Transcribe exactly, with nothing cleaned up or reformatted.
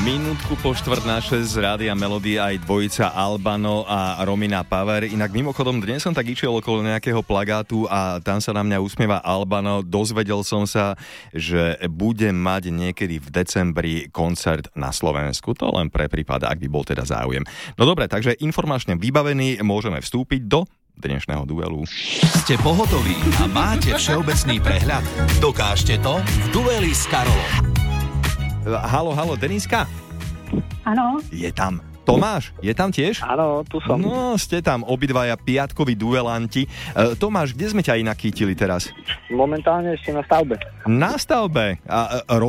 Minútku po štvrt na šesť z Rádia Melody aj dvojica Albano a Romina Power. Inak mimochodom, dnes som tak išiel okolo nejakého plagátu a tam sa na mňa usmieva Albano. Dozvedel som sa, že bude mať niekedy v decembri koncert na Slovensku. To len pre prípad, ak by bol teda záujem. No dobre, takže informačne vybavení, môžeme vstúpiť do dnešného duelu. Ste pohotoví a máte všeobecný prehľad? Dokážte to v dueli s Karolom. Halo, halo, Deniska? Áno. Je tam. Tomáš, je tam tiež? Áno, tu som. No, ste tam obidvaja piatkoví duelanti. E, Tomáš, kde sme ťa inak chytili teraz? Momentálne ešte na stavbe. Na stavbe. A, a